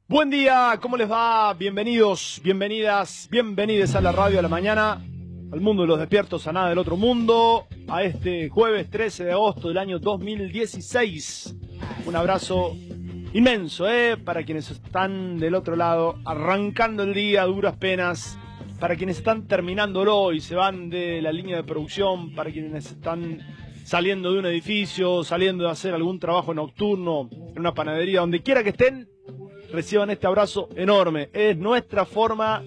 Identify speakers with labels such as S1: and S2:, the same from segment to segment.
S1: Buen día, ¿cómo les va? Bienvenidos, bienvenidas, bienvenides a la radio a la mañana, al mundo de los despiertos, a nada del otro mundo, a este jueves 13 de agosto del año 2016. Un abrazo inmenso, para quienes están del otro lado, arrancando el día a duras penas, para quienes están terminándolo y se van de la línea de producción, para quienes están saliendo de un edificio, saliendo de hacer algún trabajo nocturno, en una panadería, donde quiera que estén. Reciban este abrazo enorme. Es nuestra forma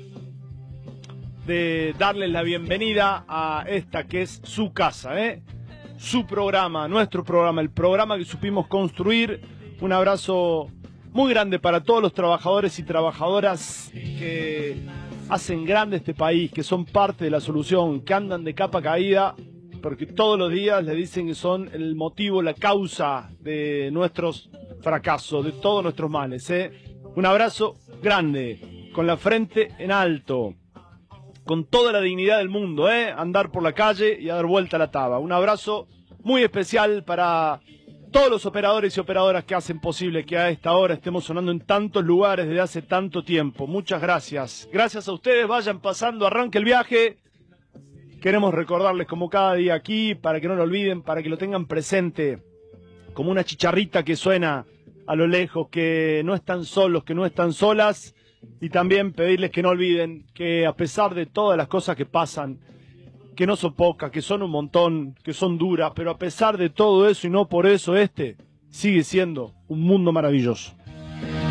S1: de darles la bienvenida a esta que es su casa, su programa, nuestro programa, el programa que supimos construir. Un abrazo muy grande para todos los trabajadores y trabajadoras que hacen grande este país, que son parte de la solución, que andan de capa caída, porque todos los días le dicen que son el motivo, la causa de nuestros fracasos, de todos nuestros males, Un abrazo grande, con la frente en alto, con toda la dignidad del mundo, andar por la calle y a dar vuelta a la taba. Un abrazo muy especial para todos los operadores y operadoras que hacen posible que a esta hora estemos sonando en tantos lugares desde hace tanto tiempo. Muchas gracias. Gracias a ustedes, vayan pasando, arranque el viaje. Queremos recordarles como cada día aquí, para que no lo olviden, para que lo tengan presente, como una chicharrita que suena a lo lejos, que no están solos, que no están solas, y también pedirles que no olviden que a pesar de todas las cosas que pasan, que no son pocas, que son un montón, que son duras, pero a pesar de todo eso y no por eso sigue siendo un mundo maravilloso.